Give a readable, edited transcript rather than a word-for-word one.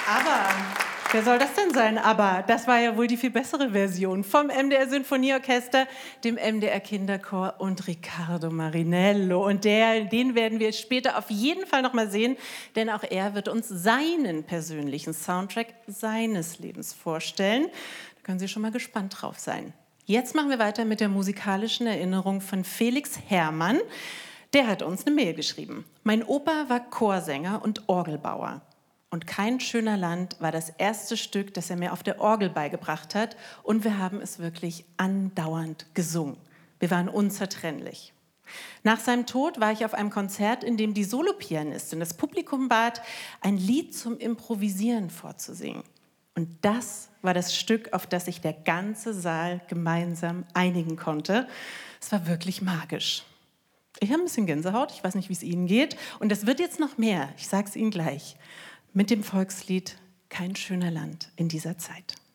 Aber, wer soll das denn sein? Aber, das war ja wohl die viel bessere Version vom MDR Sinfonieorchester, dem MDR Kinderchor und Riccardo Marinello. Und den werden wir später auf jeden Fall noch mal sehen, denn auch er wird uns seinen persönlichen Soundtrack seines Lebens vorstellen. Da können Sie schon mal gespannt drauf sein. Jetzt machen wir weiter mit der musikalischen Erinnerung von Felix Herrmann. Der hat uns eine Mail geschrieben. Mein Opa war Chorsänger und Orgelbauer. Und Kein schöner Land war das erste Stück, das er mir auf der Orgel beigebracht hat. Und wir haben es wirklich andauernd gesungen. Wir waren unzertrennlich. Nach seinem Tod war ich auf einem Konzert, in dem die Solopianistin das Publikum bat, ein Lied zum Improvisieren vorzusingen. Und das war das Stück, auf das sich der ganze Saal gemeinsam einigen konnte. Es war wirklich magisch. Ich habe ein bisschen Gänsehaut, ich weiß nicht, wie es Ihnen geht. Und es wird jetzt noch mehr, ich sage es Ihnen gleich, mit dem Volkslied Kein schöner Land in dieser Zeit.